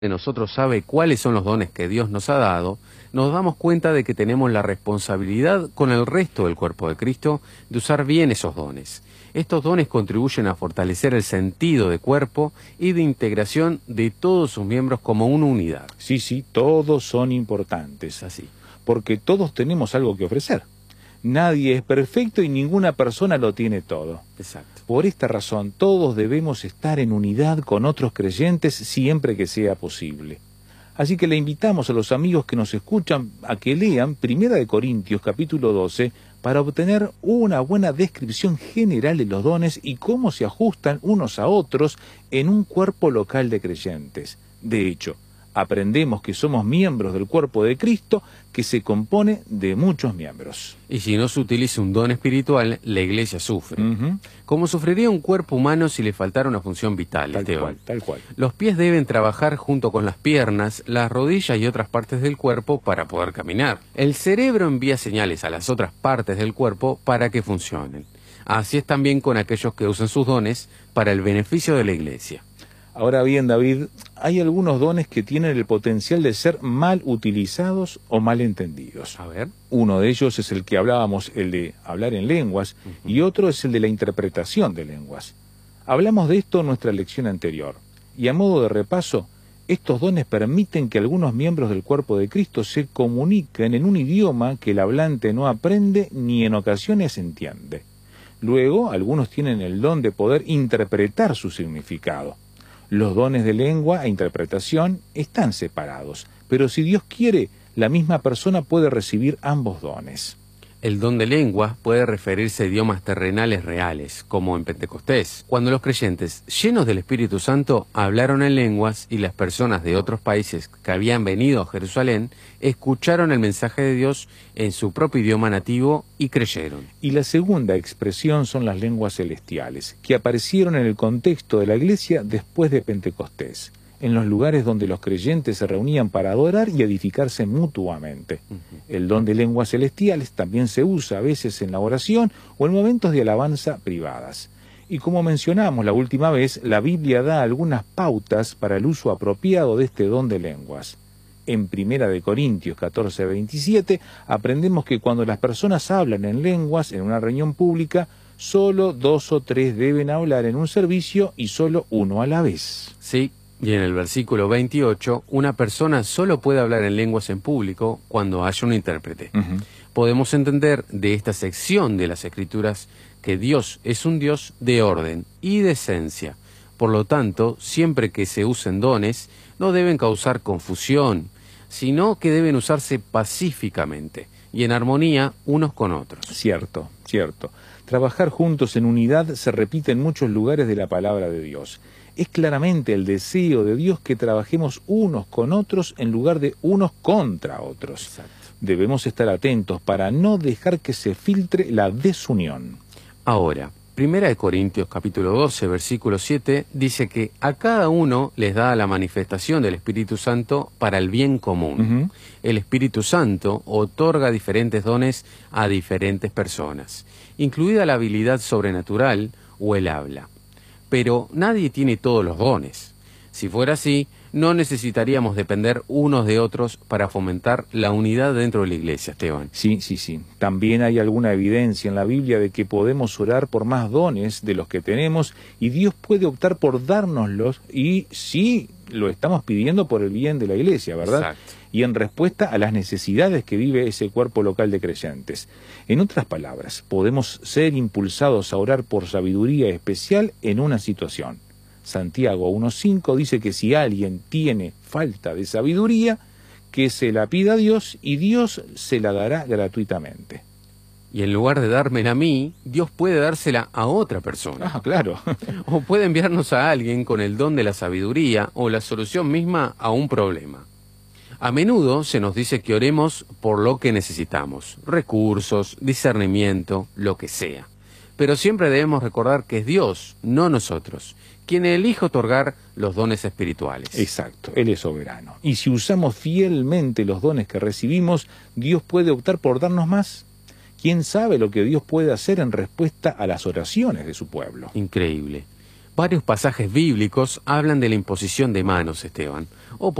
de nosotros sabe cuáles son los dones que Dios nos ha dado, nos damos cuenta de que tenemos la responsabilidad con el resto del cuerpo de Cristo de usar bien esos dones. Estos dones contribuyen a fortalecer el sentido de cuerpo y de integración de todos sus miembros como una unidad. Sí, sí, todos son importantes, Así. porque todos tenemos algo que ofrecer. Nadie es perfecto y ninguna persona lo tiene todo. Exacto. Por esta razón, todos debemos estar en unidad con otros creyentes siempre que sea posible. Así que le invitamos a los amigos que nos escuchan a que lean 1 Corintios capítulo 12 para obtener una buena descripción general de los dones y cómo se ajustan unos a otros en un cuerpo local de creyentes. De hecho, aprendemos que somos miembros del cuerpo de Cristo que se compone de muchos miembros. Y si no se utiliza un don espiritual, la iglesia sufre. Ujú. Como sufriría un cuerpo humano si le faltara una función vital, Tal Esteban. cual, tal cual. Los pies deben trabajar junto con las piernas, las rodillas y otras partes del cuerpo para poder caminar. El cerebro envía señales a las otras partes del cuerpo para que funcionen. Así es también con aquellos que usan sus dones para el beneficio de la iglesia. Ahora bien, David, hay algunos dones que tienen el potencial de ser mal utilizados o mal entendidos. A ver. Uno de ellos es el que hablábamos, el de hablar en lenguas, y otro es el de la interpretación de lenguas. Hablamos de esto en nuestra lección anterior, y a modo de repaso, estos dones permiten que algunos miembros del cuerpo de Cristo se comuniquen en un idioma que el hablante no aprende ni en ocasiones entiende. Luego, algunos tienen el don de poder interpretar su significado. Los dones de lengua e interpretación están separados, pero si Dios quiere, la misma persona puede recibir ambos dones. El don de lengua puede referirse a idiomas terrenales reales, como en Pentecostés, cuando los creyentes, llenos del Espíritu Santo, hablaron en lenguas y las personas de otros países que habían venido a Jerusalén escucharon el mensaje de Dios en su propio idioma nativo y creyeron. Y la segunda expresión son las lenguas celestiales, que aparecieron en el contexto de la iglesia después de Pentecostés, en los lugares donde los creyentes se reunían para adorar y edificarse mutuamente. El don de lenguas celestiales también se usa a veces en la oración o en momentos de alabanza privadas. Y como mencionamos la última vez, la Biblia da algunas pautas para el uso apropiado de este don de lenguas. En 1 Corintios 14:27 aprendemos que cuando las personas hablan en lenguas en una reunión pública, solo 2 o 3 deben hablar en un servicio y solo uno a la vez. Sí. Y en el versículo 28, una persona solo puede hablar en lenguas en público cuando haya un intérprete. Podemos entender de esta sección de las Escrituras que Dios es un Dios de orden y de esencia. Por lo tanto, siempre que se usen dones, no deben causar confusión, sino que deben usarse pacíficamente y en armonía unos con otros. Cierto, cierto. Trabajar juntos en unidad se repite en muchos lugares de la palabra de Dios. Es claramente el deseo de Dios que trabajemos unos con otros en lugar de unos contra otros. Exacto. Debemos estar atentos para no dejar que se filtre la desunión. Ahora, 1 Corintios capítulo 12, versículo 7, dice que a cada uno les da la manifestación del Espíritu Santo para el bien común. El Espíritu Santo otorga diferentes dones a diferentes personas, incluida la habilidad sobrenatural o el habla. Pero nadie tiene todos los dones. Si fuera así, no necesitaríamos depender unos de otros para fomentar la unidad dentro de la iglesia, Esteban. Sí. También hay alguna evidencia en la Biblia de que podemos orar por más dones de los que tenemos y Dios puede optar por dárnoslos y sí, lo estamos pidiendo por el bien de la iglesia, ¿verdad? Exacto. Y en respuesta a las necesidades que vive ese cuerpo local de creyentes. En otras palabras, podemos ser impulsados a orar por sabiduría especial en una situación. Santiago 1:5 dice que si alguien tiene falta de sabiduría, que se la pida a Dios y Dios se la dará gratuitamente. Y en lugar de dármela a mí, Dios puede dársela a otra persona. Ah, claro. O puede enviarnos a alguien con el don de la sabiduría o la solución misma a un problema. A menudo se nos dice que oremos por lo que necesitamos, recursos, discernimiento, lo que sea. Pero siempre debemos recordar que es Dios, no nosotros, quien elige otorgar los dones espirituales. Exacto, Él es soberano. Y si usamos fielmente los dones que recibimos, Dios puede optar por darnos más. ¿Quién sabe lo que Dios puede hacer en respuesta a las oraciones de su pueblo? Increíble. Varios pasajes bíblicos hablan de la imposición de manos, Esteban. O